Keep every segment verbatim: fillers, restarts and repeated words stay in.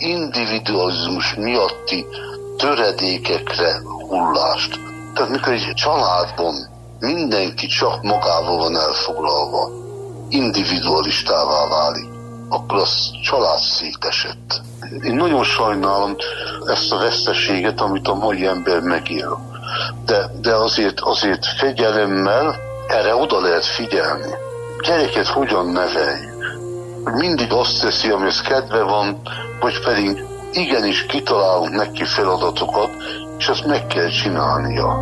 individualizmus miatti töredékekre hullást. Tehát mikor egy családban mindenki csak magával van elfoglalva, individualistává válik, akkor az család szétesett. Én nagyon sajnálom ezt a veszteséget, amit a mai ember megél. De, de azért, azért fegyelemmel erre oda lehet figyelni. Gyereket hogyan neveljük? Mindig azt teszi, amihez kedve van, vagy pedig igenis kitalálunk neki feladatokat, és azt meg kell csinálnia.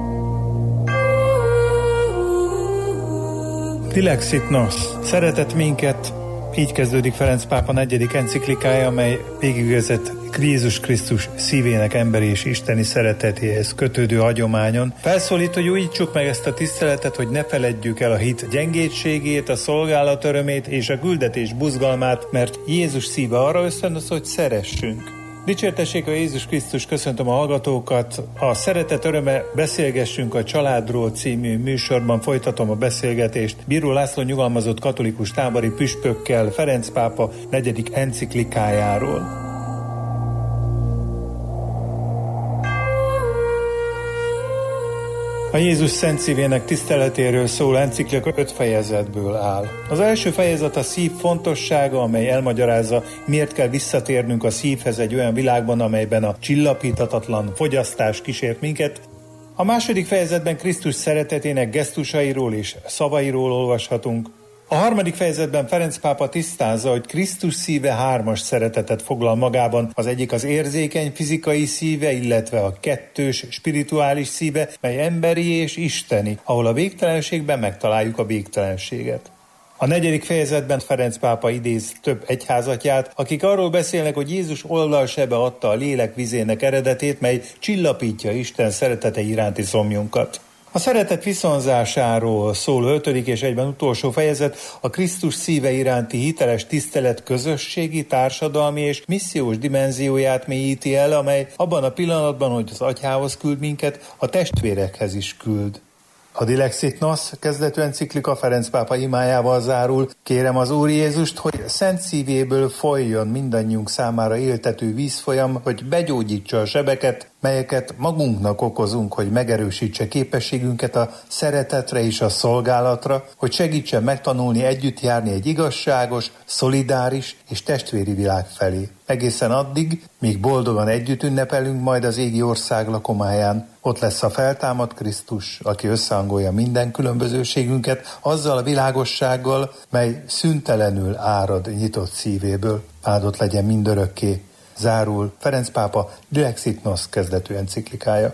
Dilexit nos, szeretett minket, így kezdődik Ferenc pápa negyedik enciklikája, amely végigvezet Jézus Krisztus szívének emberi és isteni szeretetéhez kötődő hagyományon. Felszólít, hogy újítsuk meg ezt a tiszteletet, hogy ne feledjük el a hit gyengétségét, a szolgálat örömét és a küldetés buzgalmát, mert Jézus szíve arra ösztönöz, hogy szeressünk. Dicsértessék a Jézus Krisztus, köszöntöm a hallgatókat. A Szeretet öröme Beszélgessünk a családról című műsorban folytatom a beszélgetést Bíró László nyugalmazott katolikus tábori püspökkel Ferenc pápa negyedik enciklikájáról. A Jézus Szent Szívének tiszteletéről szól enciklika öt fejezetből áll. Az első fejezet a szív fontossága, amely elmagyarázza, miért kell visszatérnünk a szívhez egy olyan világban, amelyben a csillapíthatatlan fogyasztás kísért minket. A második fejezetben Krisztus szeretetének gesztusairól és szavairól olvashatunk. A harmadik fejezetben Ferenc pápa tisztázza, hogy Krisztus szíve hármas szeretetet foglal magában. Az egyik az érzékeny fizikai szíve, illetve a kettős spirituális szíve, mely emberi és isteni, ahol a végtelenségben megtaláljuk a végtelenséget. A negyedik fejezetben Ferenc pápa idéz több egyházatját, akik arról beszélnek, hogy Jézus oldalsebe adta a lélek vizének eredetét, mely csillapítja Isten szeretete iránti szomjunkat. A szeretet viszonzásáról szóló ötödik és egyben utolsó fejezet a Krisztus szíve iránti hiteles tisztelet közösségi, társadalmi és missziós dimenzióját mélyíti el, amely abban a pillanatban, hogy az atyához küld minket, a testvérekhez is küld. A Dilexit nos kezdetű enciklika Ferenc pápa imájával zárul. Kérem az Úr Jézust, hogy szent szívéből folyjon mindannyiunk számára éltető vízfolyam, hogy begyógyítsa a sebeket, melyeket magunknak okozunk, hogy megerősítse képességünket a szeretetre és a szolgálatra, hogy segítsen megtanulni együtt járni egy igazságos, szolidáris és testvéri világ felé. Egészen addig, míg boldogan együtt ünnepelünk majd az égi ország lakomáján. Ott lesz a feltámadt Krisztus, aki összehangolja minden különbözőségünket azzal a világossággal, mely szüntelenül árad nyitott szívéből. Áldott legyen mindörökké. Zárul Ferenc pápa Dilexit nos kezdetű enciklikája.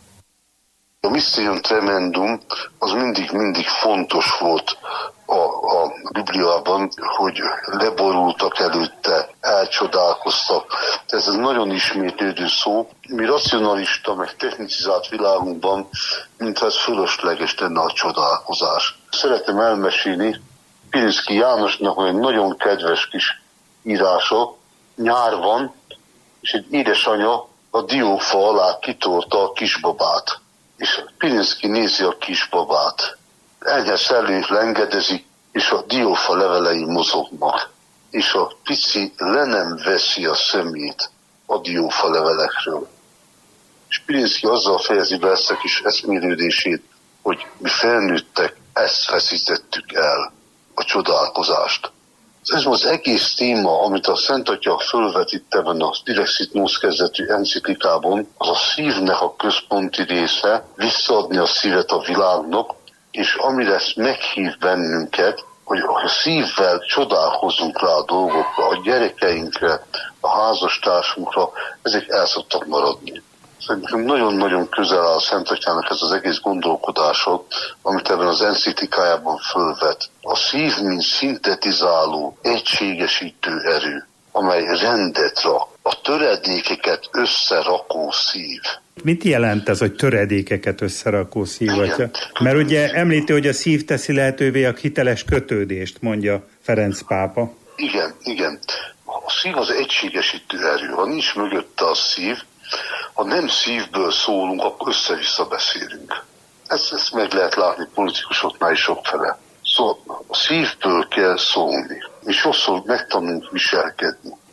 A Mysterium Tremendum az mindig-mindig fontos volt a, a Bibliában, hogy leborultak előtte, elcsodálkoztak. Ez egy nagyon ismétlődő szó. Mi racionalista, meg technicizált világunkban, mintha ez fölösleges lenne a csodálkozás. Szeretem elmesélni Pirinszky Jánosnak egy nagyon kedves kis írása. Nyár van, és egy édesanya a diófa alá kitolta a kisbabát. És Pirinszky nézi a kisbabát. Enyhe szellő lengedezik, és a diófa levelei mozognak. És a pici le nem veszi a szemét a diófa levelekről. És Pirinszky azzal fejezi be ezt a kis eszmélődését, hogy mi felnőttek, ezt veszítettük el, a csodálkozást. Ez az egész téma, amit a Szent Atya fölvet itt ebben a Dilexit nos kezdetű enciklikában, az a szívnek a központi része, visszaadni a szívet a világnak, és amire ezt meghív bennünket, hogy a szívvel csodálkozunk rá a dolgokra, a gyerekeinkre, a házastársunkra, ezek el szoktak maradni. Szerintem nagyon-nagyon közel áll a Szent Atyának ez az egész gondolkodások, amit ebben az enciklikájában fölvet. A szív, mint szintetizáló, egységesítő erő, amely rendet rak, a töredékeket összerakó szív. Mit jelent ez, hogy töredékeket összerakó szív? Igen. Mert ugye említi, hogy a szív teszi lehetővé a hiteles kötődést, mondja Ferenc pápa. Igen, igen. A szív az egységesítő erő. Ha nincs mögötte a szív, ha nem szívből szólunk, akkor össze-vissza beszélünk. Ezt, ezt meg lehet látni politikusoknál is sokfele. Szóval a szívből kell szólni, és sokszor megtanulunk viselkedni.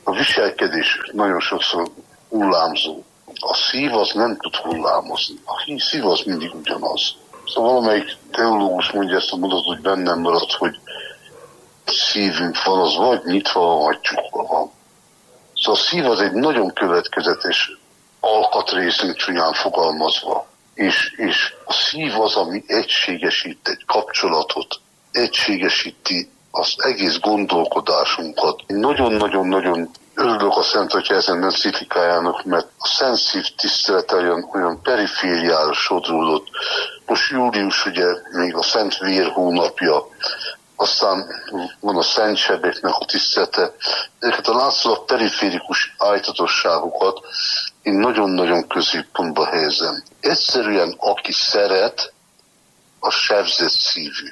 A viselkedés nagyon sokszor hullámzó. A szív az nem tud hullámozni. A szív az mindig ugyanaz. Szóval valamelyik teológus mondja ezt a mondatot, hogy bennem maradt, hogy szívünk van, az vagy nyitva van, vagy csukva van. Szóval a szív az egy nagyon következetes alkatrészünk csúnyán fogalmazva. És, és a szív az, ami egységesít egy kapcsolatot, egységesíti az egész gondolkodásunkat. Nagyon-nagyon-nagyon örülök a Szent Atya ezen enciklikájának, mert a Szent Szív tisztelete olyan, olyan perifériára sodródott. Most július ugye még a Szent Vér hónapja, aztán van a Szent Sebeknek a tisztelete. Ezeket a látszólag periférikus ájtatosságokat én nagyon-nagyon középpontba helyezem. Egyszerűen aki szeret, a sebzett szívű.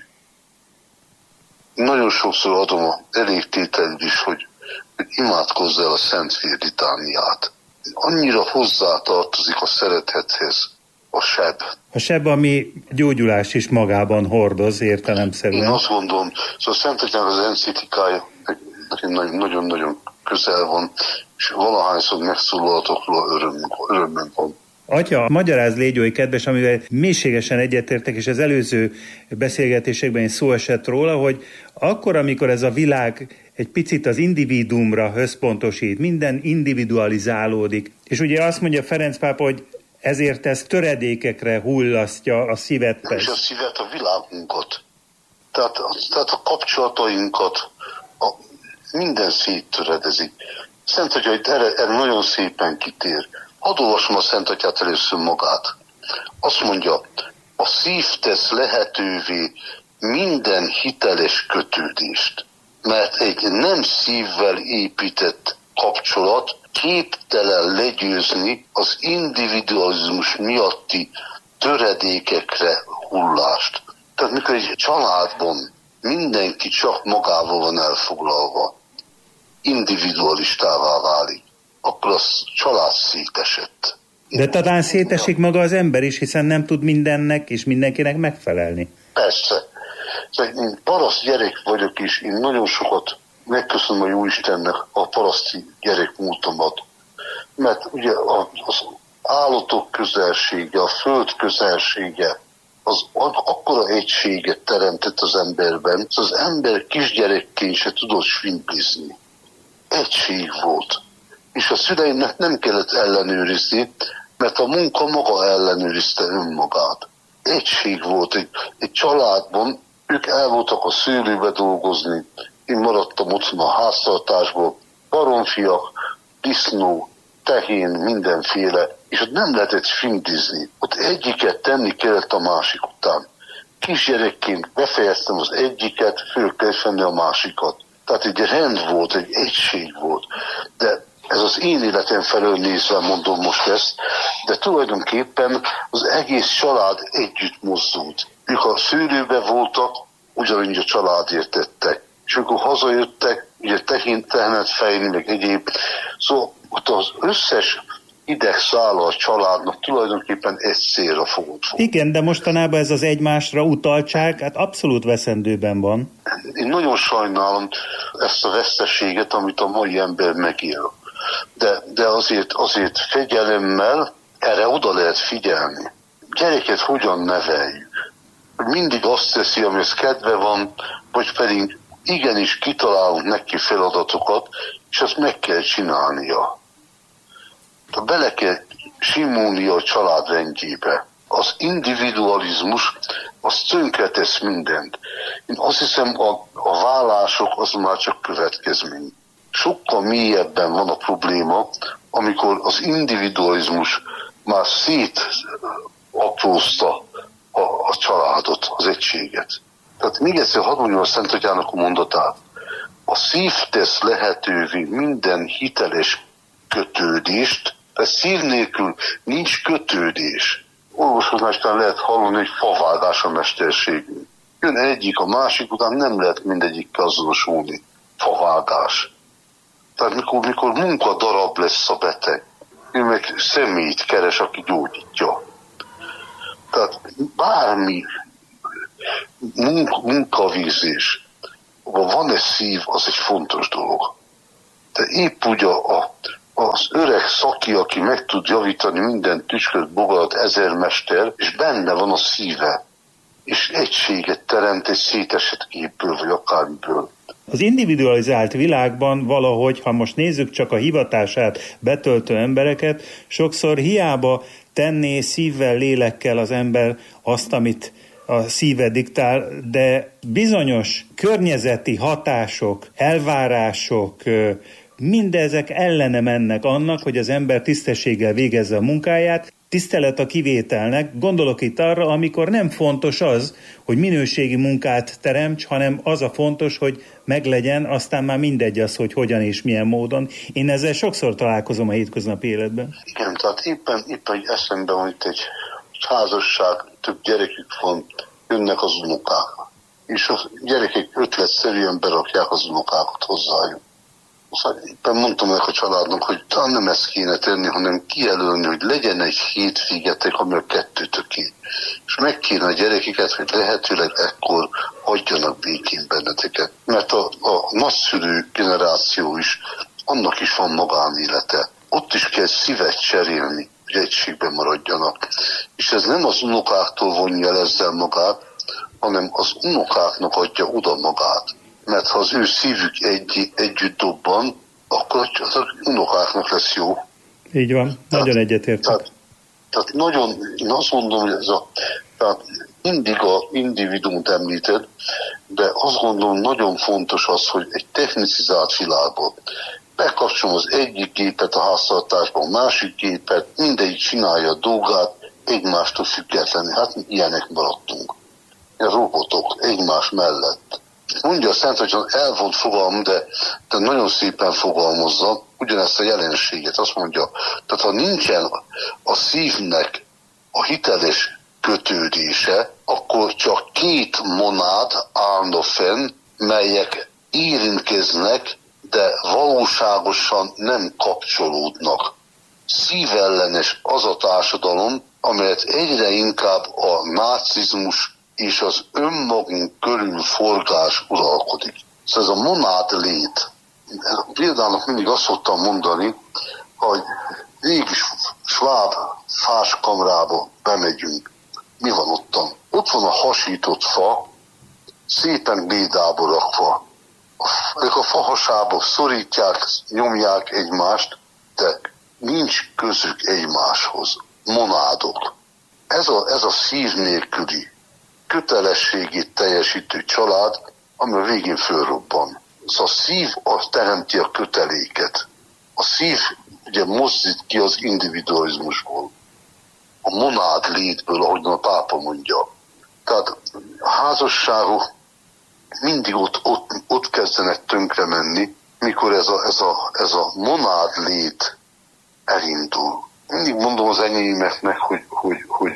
Nagyon sokszor adom a elégtételű is, hogy, hogy imádkozz el a Szent Vér litániát. Annyira hozzátartozik a szeretethez a seb. A seb, ami gyógyulás is magában hordoz értelemszerűen. Én azt gondolom, szóval a Szent Atyának az enciklikája nagyon-nagyon közel van, és valahányszor megszólaltok róla örömben van. Atya, magyarázd légy oly kedves, amivel mélységesen egyetértek, és az előző beszélgetésekben is szó esett róla, hogy akkor, amikor ez a világ egy picit az individuumra összpontosít, minden individualizálódik, és ugye azt mondja Ferenc pápa, hogy ezért ez töredékekre hullasztja a szívet. Nem is a szívet, a világunkat. Tehát, tehát a kapcsolatainkat, a, minden széttöredezik. Szent Atya erre, erre nagyon szépen kitér. Hadd olvasom a Szent Atyát először magát. Azt mondja, a szív tesz lehetővé minden hiteles kötődést, mert egy nem szívvel épített kapcsolat képtelen legyőzni az individualizmus miatti töredékekre hullást. Tehát mikor egy családban mindenki csak magával van elfoglalva, individualistává válik, akkor az család szétesett. De talán szétesik maga az ember is, hiszen nem tud mindennek és mindenkinek megfelelni. Persze. Szóval én paraszt gyerek vagyok is, én nagyon sokat megköszönöm a Jóistennek a paraszti gyerek múltamat. Mert ugye az állatok közelsége, a föld közelsége, az akkora egységet teremtett az emberben, hogy az ember kisgyerekként se tudott svimplizni. Egység volt. És a szüleimnek nem kellett ellenőrizni, mert a munka maga ellenőrizte önmagát. Egység volt egy, egy családban, ők el voltak a szőlőbe dolgozni, én maradtam otthon a háztartásból, baromfiak, disznó, tehén, mindenféle, és ott nem lehetett findizni. Ott egyiket tenni kellett a másik után. Kisgyerekként befejeztem az egyiket, föl kell fenni a másikat. Tehát egy rend volt, egy egység volt. De ez az én életem felől nézve mondom most ezt, de tulajdonképpen az egész család együtt mozdult. Ők a szőlőbe voltak, ugyanúgy a családért tettek. És amikor hazajöttek, ugye tehén, tehenet fejni, meg egyéb. Szóval ott az összes idegszála a családnak tulajdonképpen egy célra fogott fog. Igen, de mostanában ez az egymásra utaltság, hát abszolút veszendőben van. Én nagyon sajnálom ezt a veszteséget, amit a mai ember megél. De, de azért, azért fegyelemmel erre oda lehet figyelni. Gyereket hogyan neveljük? Mindig azt teszi, amihez kedve van, vagy pedig igenis kitalálunk neki feladatokat, és azt meg kell csinálnia. Tehát bele kell simulnia a család rendjébe. Az individualizmus, az tönkretesz mindent. Én azt hiszem, a, a vállások az már csak következmény. Sokkal mélyebben van a probléma, amikor az individualizmus már szétaprózta a, a családot, az egységet. Tehát még egyszer hadd mondjam a Szent Atyának a mondatát. A szív tesz lehetővé minden hiteles kötődést, de szív nélkül nincs kötődés. Orvosoknál lehet hallani, hogy favágás a mesterségünk. Jön egyik, a másik után nem lehet mindegyikkel azonosulni. Favágás. Tehát mikor, mikor munkadarab lesz a beteg, ő meg személyt keres, aki gyógyítja. Tehát bármi munk, munkavégzés, ha van egy szív, az egy fontos dolog. De épp úgy a, a, az öreg szaki, aki meg tud javítani minden tüsköt, bogarat, ezermester, és benne van a szíve, és egységet teremt egy szétesett képből, vagy akármiből. Az individualizált világban valahogy, ha most nézzük csak a hivatását betöltő embereket, sokszor hiába tenné szívvel, lélekkel az ember azt, amit a szíve diktál, de bizonyos környezeti hatások, elvárások, mindezek ellene mennek annak, hogy az ember tisztességgel végezze a munkáját. Tisztelet a kivételnek, gondolok itt arra, amikor nem fontos az, hogy minőségi munkát teremts, hanem az a fontos, hogy meglegyen, aztán már mindegy az, hogy hogyan és milyen módon. Én ezzel sokszor találkozom a hétköznapi életben. Igen, tehát éppen, éppen egy eszembe van itt egy házasság, több gyerekük van, jönnek az unokák. És a gyerekek ötletszerűen berakják az unokákat hozzájuk. Szóval éppen mondtam meg a családnak, hogy talán nem ezt kéne tenni, hanem kijelölni, hogy legyen egy hétvégetek, ami a kettőtöké. És meg kéne a gyerekeket, hogy lehetőleg ekkor hagyjanak békén benneteket. Mert a, a nagyszülő generáció is, annak is van magánélete. Ott is kell szívet cserélni, hogy egységben maradjanak. És ez nem az unokáktól vonja el ezzel magát, hanem az unokáknak adja oda magát. Mert ha az ő szívük egy, együtt dobban, akkor az unokáknak lesz jó. Így van, tehát, nagyon egyetértek. Tehát, tehát nagyon, én azt mondom, hogy ez a, tehát mindig a individuumot említed, de azt gondolom nagyon fontos az, hogy egy technicizált világban bekapcsolom az egyik gépet a háztartásban, a másik gépet, mindegyik csinálja a dolgát, egymástól függetlenül. Hát mi ilyenek maradtunk. A robotok egymás mellett. Mondja a Szent, hogy elvont fogalom, de, de nagyon szépen fogalmazza ugyanezt a jelenséget. Azt mondja, tehát ha nincsen a szívnek a hiteles kötődése, akkor csak két monád állna fenn, melyek érintkeznek, de valóságosan nem kapcsolódnak. Szívellenes az a társadalom, amelyet egyre inkább a nácizmus és az önmagunk körül forgás uralkodik. Szóval ez a monád lét. Például mindig azt szoktam mondani, hogy régi sváb fáskamrába bemegyünk. Mi van ottan? Ott van a hasított fa, szépen lédába rakva. Ők a fahasába szorítják, nyomják egymást, de nincs közük egymáshoz. Monádok. Ez a, ez a szív nélküli kötelességét teljesítő család, ami a végén fölrobban. Szóval a szív az teremti a köteléket. A szív ugye mozdít ki az individualizmusból. A monád létből, ahogyan a pápa mondja. Tehát a házasságok mindig ott, ott, ott kezdenek tönkre menni, mikor ez a, ez a, ez a monád lét elindul. Mindig mondom az enyémeknek, hogy, hogy, hogy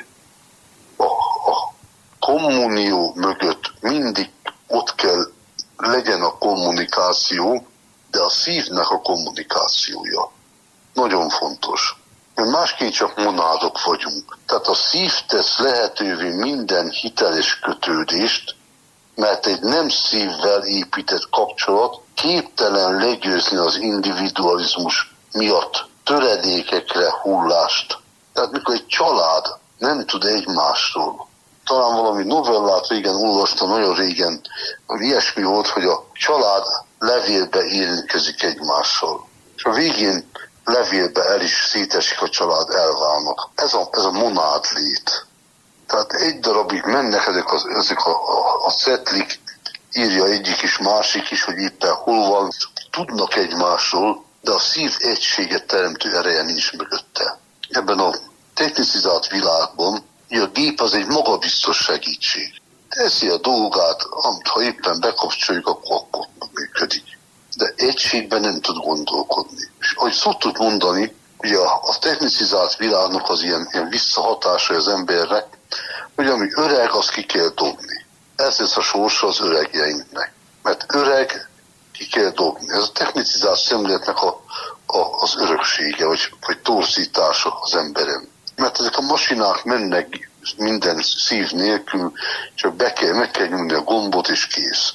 a, a kommunió mögött mindig ott kell legyen a kommunikáció, de a szívnek a kommunikációja. Nagyon fontos. Mert másként csak monádok vagyunk. Tehát a szív tesz lehetővé minden hiteles kötődést, mert egy nem szívvel épített kapcsolat képtelen legyőzni az individualizmus miatt töredékekre hullást. Tehát mikor egy család nem tud egymásról, talán valami novellát régen olvastam, nagyon régen, hogy ilyesmi volt, hogy a család levélbe érintkezik egymással. És a végén levélbe el is szétesik a család, elválnak. Ez a, ez a monád lét. Tehát egy darabig mennek ezek, az, ezek a, a, a cetlik, írja egyik is, másik is, hogy éppen hol van. Tudnak egymásról, de a szív egységet teremtő ereje nincs mögötte. Ebben a technicizált világban a gép az egy magabiztos segítség. Teszi a dolgát, amit ha éppen bekapcsoljuk, akkor, akkor működik. De egységben nem tud gondolkodni. És ahogy szoktuk mondani, ugye a, a technicizált világnak az ilyen, ilyen visszahatása az embernek, hogy ami öreg, azt ki kell dobni. Ez lesz a sorsa az öregjeinknek. Mert öreg, ki kell dobni. Ez a technicizált szemléletnek a, a, az öröksége, vagy, vagy torzítása az emberen. Mert ezek a masinák mennek minden szív nélkül, csak be kell, meg kell nyomni a gombot, és kész.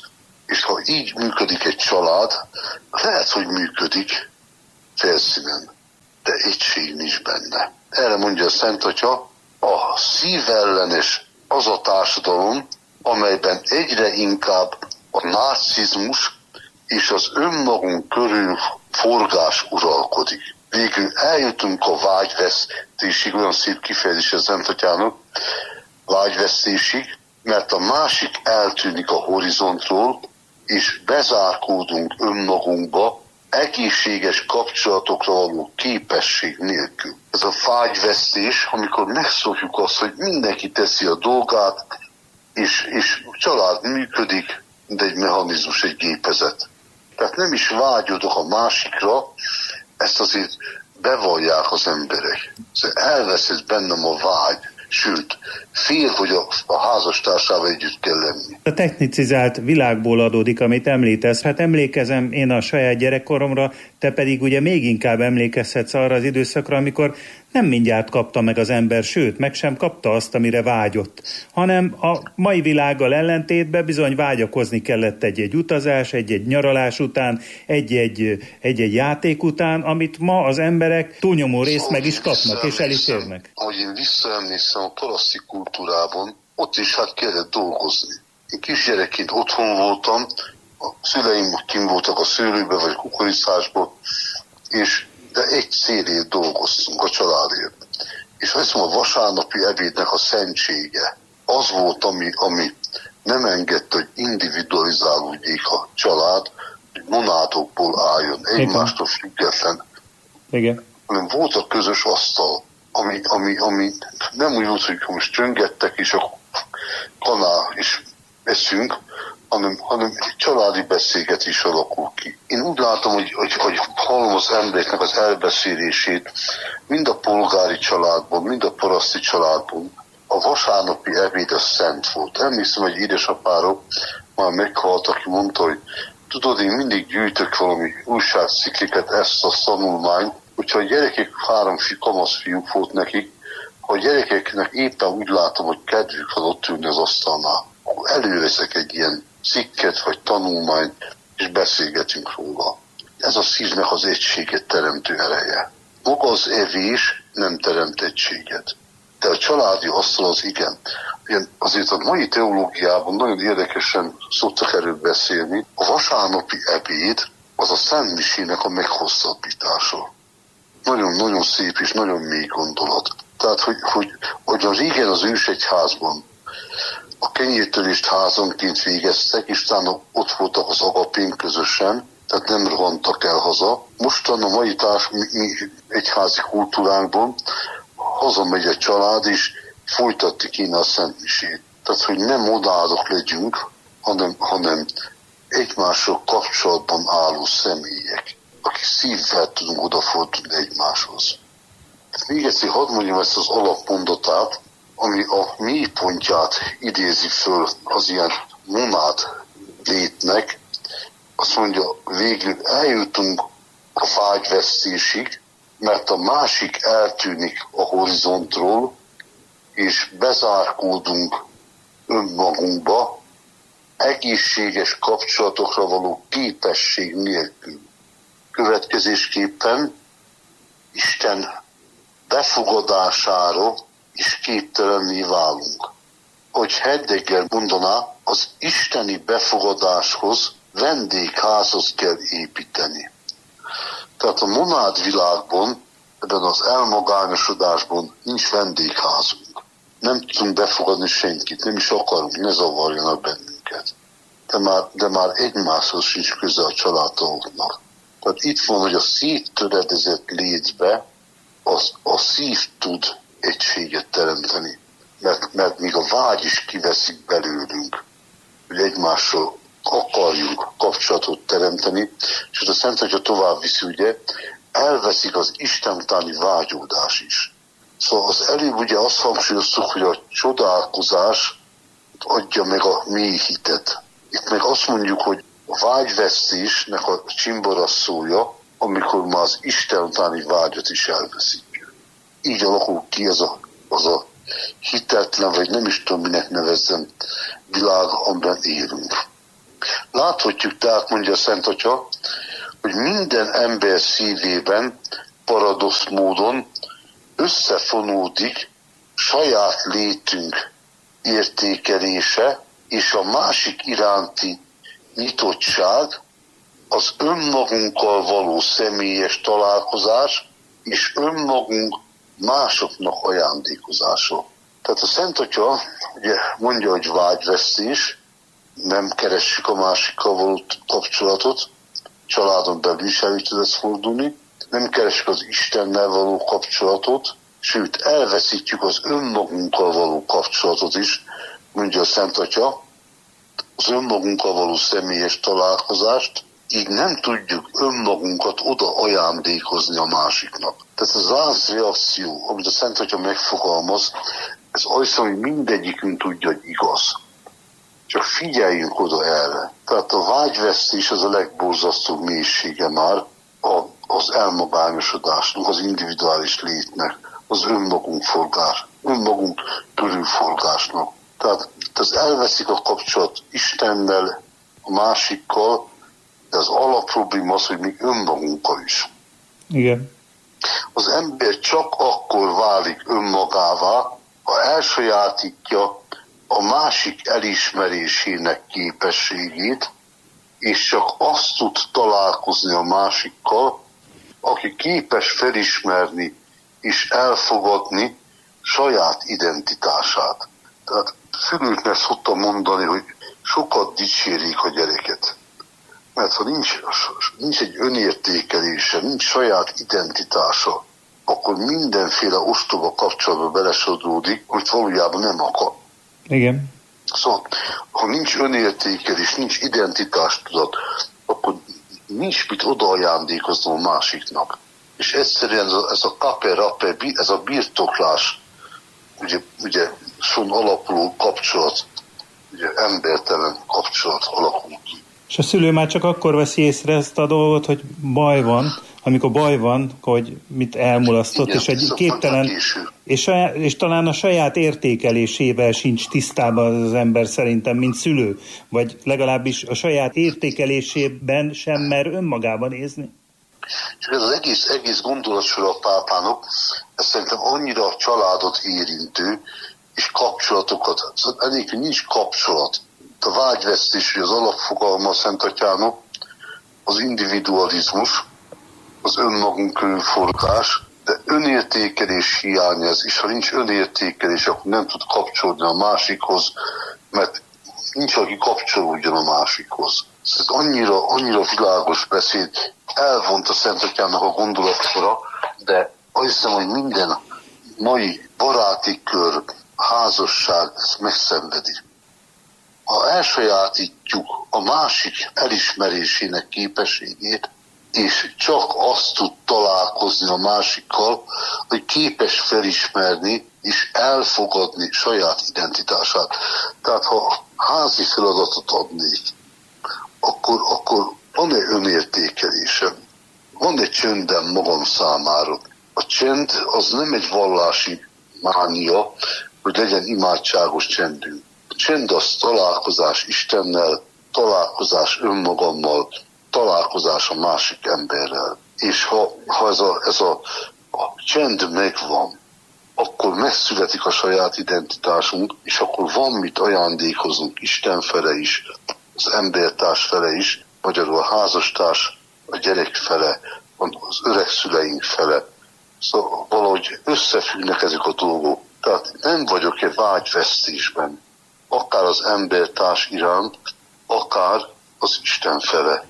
És ha így működik egy család, lehet, hogy működik felszínen, de egység nincs benne. Erre mondja a Szent Atya, a szívellenes az a társadalom, amelyben egyre inkább a narcizmus és az önmagunk körül forgás uralkodik. Végül eljutunk a vágyvesztésig, olyan szép kifejezés a Szent Atyának, vágyvesztésig, mert a másik eltűnik a horizontról, és bezárkódunk önmagunkba, egészséges kapcsolatokra való képesség nélkül. Ez a vágyvesztés, amikor megszokjuk azt, hogy mindenki teszi a dolgát, és, és a család működik, de egy mechanizmus, egy gépezet. Tehát nem is vágyodok a másikra, ezt azért bevallják az emberek. Elveszett bennem a vágy, sőt, fél, hogy a, a házastársával együtt kell lenni. A technicizált világból adódik, amit említesz. Hát emlékezem én a saját gyerekkoromra, te pedig ugye még inkább emlékezhetsz arra az időszakra, amikor nem mindjárt kapta meg az ember, sőt, meg sem kapta azt, amire vágyott, hanem a mai világgal ellentétben bizony vágyakozni kellett egy-egy utazás, egy-egy nyaralás után, egy-egy, egy-egy játék után, amit ma az emberek túlnyomó részt meg is kapnak, és el is érnek. Ahogy én visszaemlékszem a paraszti kultúrában, ott is hát kellett dolgozni. Én kisgyerekként otthon voltam, a szüleim kint voltak a szőlőbe vagy kukoricásba, és de egy célért dolgoztunk a családért. És azt mondom, a vasárnapi ebédnek a szentsége az volt, ami, ami nem engedte, hogy individualizálódjék a család, hogy monádokból álljon, egymástól független. Igen. Hanem volt a közös asztal, ami, ami, ami nem úgy volt, hogy most csöngettek, és a kanál is eszünk, hanem, hanem egy családi beszélgetés alakul ki. Én úgy látom, hogy, hogy, hogy hallom az embereknek az elbeszélését, mind a polgári családban, mind a paraszti családban. A vasárnapi ebéd az szent volt. Emlékszem, hogy édesapáról már meghalt, aki mondta, hogy tudod, én mindig gyűjtök valami újságcikliket, ezt a tanulmányt, hogyha a gyerekek, három fi, kamasz fiúk volt nekik, ha a gyerekeknek éppen úgy látom, hogy kedvük van ott ülni az asztalnál, akkor előveszek egy ilyen cikket vagy tanulmányt, és beszélgetünk róla. Ez a szívnek az egységet teremtő ereje. Maga az evés nem teremt egységet. De a családi asztal az igen. Azért a mai teológiában nagyon érdekesen szoktak erről beszélni. A vasárnapi ebéd az a Szent Misének a meghosszabbítása. Nagyon-nagyon szép és nagyon mély gondolat. Tehát, hogy, hogy, hogy a régen az ősegyházban a kenyértörést házonként végeztek, és utána ott voltak az agapén közösen, tehát nem rohantak el haza. Mostan a mai társ, mi, mi egyházi kultúránkban hazamegy a család, és folytatni kéne a Szent Misét. Tehát, hogy nem odálok legyünk, hanem, hanem egymással kapcsolatban álló személyek, akik szívvel tudunk odafordulni egymáshoz. Még egyszer hadd mondjam ezt az alapmondatát, ami a mélypontját idézi föl az ilyen monád létnek. Azt mondja, végül eljutunk a vágyvesztésig, mert a másik eltűnik a horizontról, és bezárkódunk önmagunkba, egészséges kapcsolatokra való képesség nélkül. Következésképpen Isten befogadására is képtelenné válunk. Hogy Heidegger mondaná, az isteni befogadáshoz vendégházat kell építeni. Tehát a monád világban, ebben az elmagányosodásban nincs vendégházunk. Nem tudunk befogadni senkit, nem is akarunk, ne zavarjanak bennünket. De már, de már egymáshoz sincs köze a családtagoknak. Tehát itt van, hogy a széttöredezett létbe az, a szív tud egységet teremteni. Mert, mert még a vágy is kiveszik belőlünk, hogy egymással akarjunk kapcsolatot teremteni, és a Szent Atya tovább viszi, ugye, elveszik az Isten utáni vágyódás is. Szóval az előbb ugye azt hangsúlyoztuk, hogy a csodálkozás adja meg a mély hitet. Itt meg azt mondjuk, hogy a vágyvesztésnek a csimbarasszója, amikor már az Isten utáni vágyat is elveszik. Így alakul ki az a, az a hitetlen, vagy nem is tudom, minek nevezzem, világ, amiben élünk. Láthatjuk tehát, mondja a Szent Atya, hogy minden ember szívében paradox módon összefonódik saját létünk értékelése és a másik iránti nyitottság, az önmagunkkal való személyes találkozás és önmagunk másoknak ajándékozása. Tehát a Szent Atya ugye mondja, hogy vágyvesztés, nem keressük a másikkal való kapcsolatot, családon belül is elő tud ez fordulni, nem keressük az Istennel való kapcsolatot, sőt elveszítjük az önmagunkkal való kapcsolatot is, mondja a Szent Atya, az önmagunkkal való személyes találkozást, így nem tudjuk önmagunkat oda ajándékozni a másiknak. Tehát az lázreakció, amit a Szent Atya megfogalmaz, ez az, hogy mindegyikünk tudja, hogy igaz. Csak figyeljünk oda erre. Tehát a vágyvesztés az a legborzasztóbb mélysége már a, az elmagányosodásnak, az individuális létnek, az önmagunk forgás, önmagunk körülforgásnak. Tehát ez elveszik a kapcsolat Istennel, a másikkal, de az alapprobléma az, hogy még önmagunkkal is. Igen. Az ember csak akkor válik önmagává, ha elsajátítja a másik elismerésének képességét, és csak azt tud találkozni a másikkal, aki képes felismerni és elfogadni saját identitását. Tehát szülőknek szoktam mondani, hogy sokat dicsérik a gyereket. Mert ha nincs, nincs egy önértékelése, nincs saját identitása, akkor mindenféle ostoba kapcsolatba belesodródik, hogy valójában nem akar. Igen. Szóval, ha nincs önértékelés, nincs identitástudat, akkor nincs mit odaajándékozni a másiknak. És egyszerűen ez a, ez a kape-rape, ez a birtoklás, ugye, ugye son alapuló kapcsolat, ugye embertelen kapcsolat alakul ki. És a szülő már csak akkor veszi észre ezt a dolgot, hogy baj van, amikor baj van, hogy mit elmulasztott, igen, és egy képtelen, és, saját, és talán a saját értékelésével sincs tisztában az ember szerintem, mint szülő, vagy legalábbis a saját értékelésében sem mer önmagában nézni. És ez az egész, egész gondolatsor a pápának, ez szerintem annyira a családot érintő, és kapcsolatokat, enélkül nincs kapcsolat. A vágyvesztés, az alapfogalma a Szent Atyának, az individualizmus, az önmagunk körülforgás, de önértékelés hiánya ez, és ha nincs önértékelés, akkor nem tud kapcsolódni a másikhoz, mert nincs, aki kapcsolódjon a másikhoz. Ez annyira, annyira világos beszéd, elvont a Szent Atyának a gondolatora, de azt hiszem, hogy minden mai baráti kör, házasság ezt megszenvedi. Ha elsajátítjuk a másik elismerésének képességét, és csak azt tud találkozni a másikkal, hogy képes felismerni és elfogadni saját identitását. Tehát ha házi feladatot adnék, akkor, akkor van egy önértékelésem, van egy csöndem magam számára. A csend az nem egy vallási mánia, hogy legyen imádságos csendünk. A csend az találkozás Istennel, találkozás önmagammal, találkozás a másik emberrel. És ha, ha ez, a, ez a, a csend megvan, akkor megszületik a saját identitásunk, és akkor van mit ajándékozunk Isten fele is, az embertárs fele is, magyarul a házastárs, a gyerek fele, az öreg szüleink fele. Szóval valahogy összefüggnek ezek a dolgok. Tehát nem vagyok egy vágyvesztésben, akár az embertárs iránt, akár az Isten fele.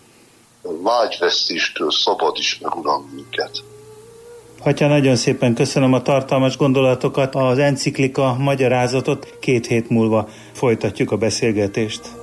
A vágyvesztéstől szabad is meg, Uram, minket. Atya, nagyon szépen köszönöm a tartalmas gondolatokat, az enciklika magyarázatot, két hét múlva folytatjuk a beszélgetést.